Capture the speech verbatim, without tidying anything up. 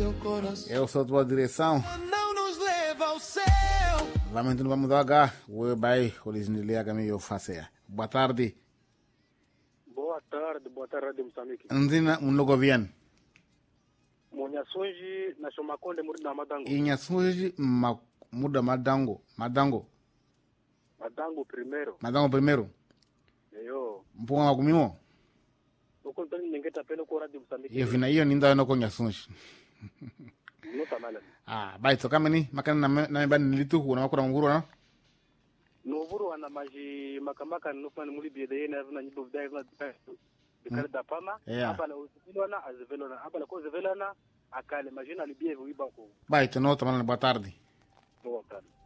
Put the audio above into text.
teu coração. Eu sou a tua direção. Não nos leva ao céu. Lamento, não vamos dar H. O bai, o Lisnilia Gamio Facea. Boa tarde. Boa tarde, boa tarde, Rádio Moçambique. Ndina um logo bien. Munyasunji na Shomakonde Muda Madango. Inyasunji ma, muda Madango. Madango. Madango primeiro. Madango primeiro. Yo. Mpunga makumimo. Uko ntoni ningeta peno kwa Rádio Moçambique. Iyo vina iyo ninda no konyasunji. Nota mala. Ah, bai toka meni makana na na bani nilitu kuna makura nguru na. Novuru wana maji makamaka nufani muli biede na na nyibu dai na bikale da pama. Hapa la usivilona azivelona. Hapa la ko zivelona akale majina libie vibanko. Bai tono tamana boa tarde. Boa tarde.